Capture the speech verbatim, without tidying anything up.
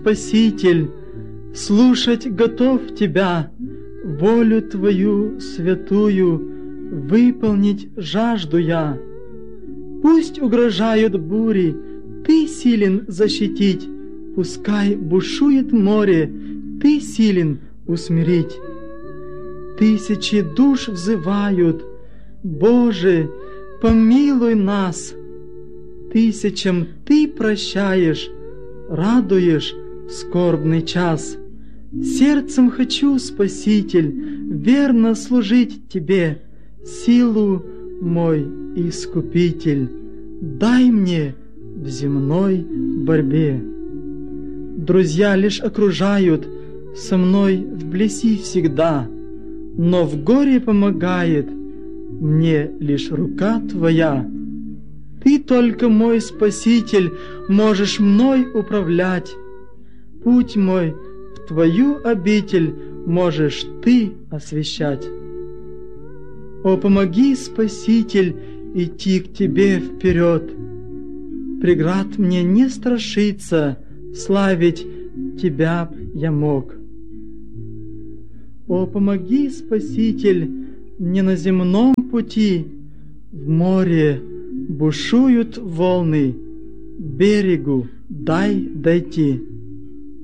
Спаситель, слушать готов Тебя, волю Твою святую выполнить жажду я. Пусть угрожают бури, Ты силен защитить, пускай бушует море, Ты силен усмирить. Тысячи душ взывают: Боже, помилуй нас! Тысячам Ты прощаешь, радуешь в скорбный час. Сердцем хочу, Спаситель, верно служить Тебе, силу мой Искупитель, дай мне в земной борьбе. Друзья лишь окружают, со мной вблизи всегда, но в горе помогает мне лишь рука Твоя. Ты только мой Спаситель, можешь мной управлять. Путь мой в Твою обитель можешь Ты освещать. О, помоги, Спаситель, идти к Тебе вперед. Преград мне не страшиться, славить Тебя б я мог. О, помоги, Спаситель, мне на земном пути, в море бушуют волны, берегу дай дойти.